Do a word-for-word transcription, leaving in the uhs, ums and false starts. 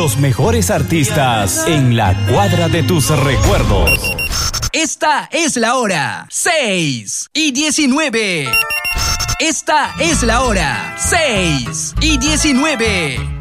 Los mejores artistas en la cuadra de tus recuerdos. Esta es la hora, seis y diecinueve. Esta es la hora, seis y diecinueve.